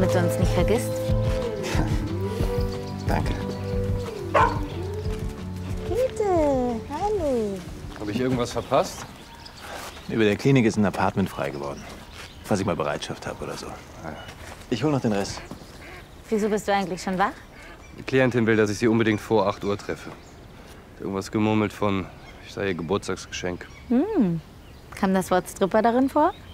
damit du uns nicht vergisst. Danke. Bitte, hallo. Habe ich irgendwas verpasst? Über der Klinik ist ein Apartment frei geworden. Falls ich mal Bereitschaft habe oder so. Ich hole noch den Rest. Wieso bist du eigentlich schon wach? Die Klientin will, dass ich sie unbedingt vor 8 Uhr treffe. Hat irgendwas gemurmelt von, ich sei ihr Geburtstagsgeschenk. Kam das Wort Stripper darin vor?